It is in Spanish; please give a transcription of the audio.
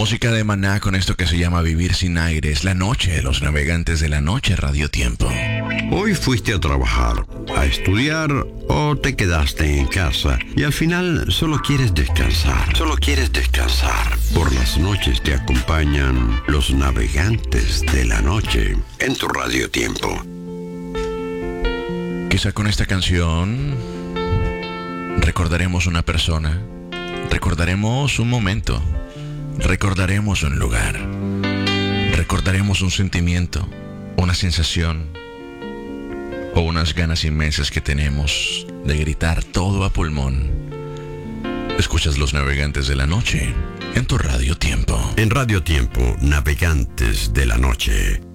Música de Maná con esto que se llama Vivir sin aire. Es la noche, los navegantes de la noche, Radio Tiempo. Hoy fuiste a trabajar, a estudiar o te quedaste en casa y al final solo quieres descansar. Solo quieres descansar. Por las noches te acompañan los navegantes de la noche en tu Radio Tiempo. Quizá con esta canción recordaremos una persona, recordaremos un momento, recordaremos un lugar, recordaremos un sentimiento, una sensación o unas ganas inmensas que tenemos de gritar todo a pulmón. Escuchas Los Navegantes de la Noche en tu Radio Tiempo. En Radio Tiempo, Navegantes de la Noche.